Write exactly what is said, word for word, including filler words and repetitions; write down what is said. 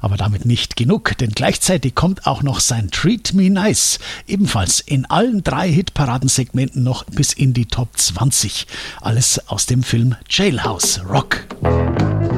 Aber damit nicht genug, denn gleichzeitig kommt auch noch sein Treat Me Nice, ebenfalls in allen drei Hitparadensegmenten noch bis in die Top zwanzig. Alles aus dem Film Jailhouse Rock.